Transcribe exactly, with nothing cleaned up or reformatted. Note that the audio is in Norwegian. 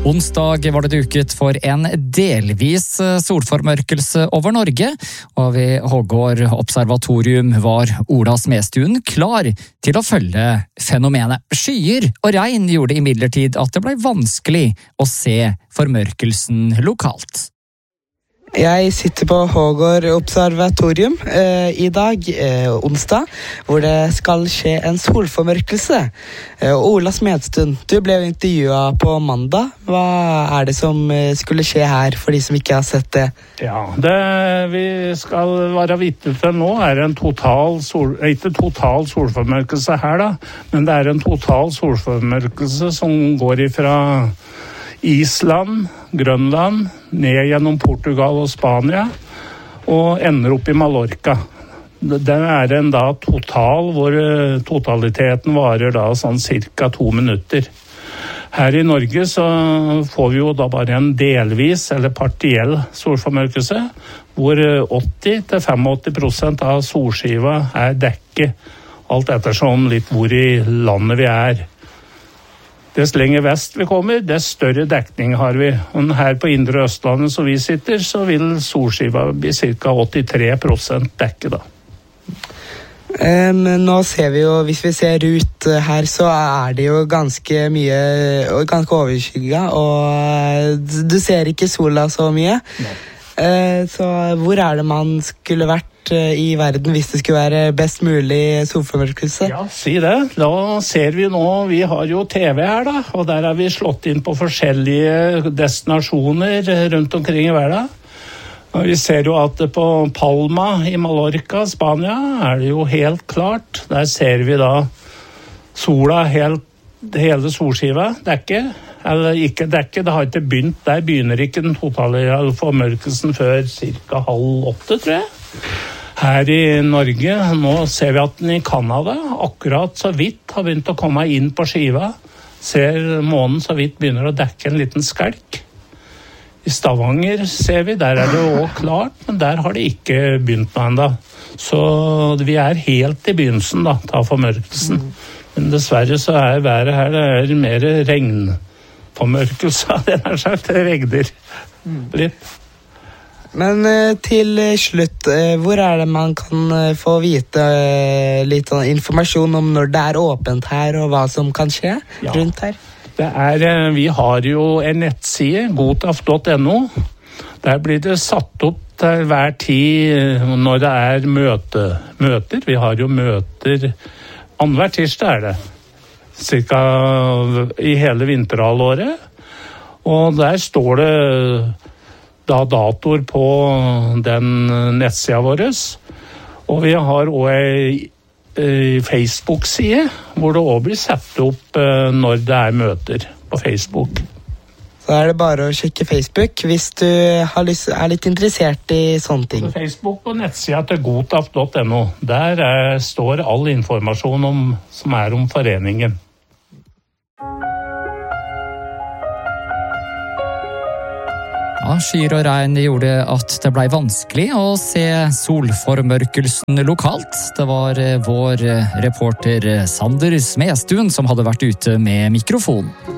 Onsdag var det duket for en delvis solformørkelse over Norge, og ved Hågård Observatorium var Ola Smestuen klar til å følge fenomenet. Skyer og regn gjorde imidlertid at det ble vanskelig å se formørkelsen lokalt. Jeg sitter på Hågård Observatorium eh, i dag, eh, onsdag, hvor det skal skje en solformørkelse. Eh, Ola Smestuen, du ble jo intervjuet på mandag. Hva er det som skulle skje her, for de som ikke har sett det? Ja, det vi skal være vitne til nå er en total sol, ikke total solformørkelse her da, men det er en total solformørkelse som går ifra Island, Grønland, ned gjennom Portugal og Spania, og ender opp i Mallorca. Det er en da total, hvor totaliteten varer da sånn cirka to minutter. Her i Norge så får vi jo da bare en delvis eller partiell solformørkelse, hvor åtti til åttifem prosent av solskiva er dekket, alt ettersom litt hvor i landet vi er. Dess lenger vest vi kommer, dess større dekning har vi. Og her på Indre Østlandet som vi sitter, så vil solskiva bli ca. åttitre prosent dekket da. Um, nå ser vi jo, hvis vi ser ut her, så er det jo ganske mye, ganske overskygget, og du ser ikke sola så mye. Uh, så hvor er det man skulle vært i verden hvis det skulle være best mulig solformørkelse? Ja, si det. Da ser vi nå, vi har jo T V her da, og der har vi slått inn på forskjellige destinasjoner rundt omkring i verden. Og vi ser jo at på Palma i Mallorca, Spania, er det jo helt klart. Der ser vi da sola helt, hele solskiva dekket. Eller ikke dekket, det har ikke begynt. Der begynner ikke den totale formørkelsen før cirka halv åtte, tror jeg. Her i Norge, nå ser vi at den i Kanada akkurat så vidt har begynt å komme inn på skiva. Ser månen så vidt begynner å dekke en liten skelk. I Stavanger ser vi, der er det også klart, men der har det ikke begynt med enda. Så vi er helt i begynnelsen da, av formørkelsen. Men dessverre så er været her, det er mer regnformørkelse, det er sagt, det regner litt. Men til slutt, hvor er det man kan få vite litt sånn informasjon om når det er åpent her, og hva som kan skje ja. rundt her? Det er, vi har jo en nettside, godtaf punktum no. Der blir det satt opp til hver tid når det er møte, møter. Vi har jo møter, annenhver tirsdag er det, cirka i hele vinterhalvåret. Og der står det da datoer på den nettsida vår. Og vi har også en Facebook-side, hvor det også blir satt opp når det er møter på Facebook. Så er det bare å sjekke Facebook hvis du har lyst, er litt interessert i sånne ting. På Facebook og nettsida til godtaf punktum no. Der er, står all informasjon om, som er om foreningen. Ja, skyer og regn gjorde at det ble vanskelig å se solformørkelsen lokalt. Det var vår reporter Sander Smestuen som hadde vært ute med mikrofon.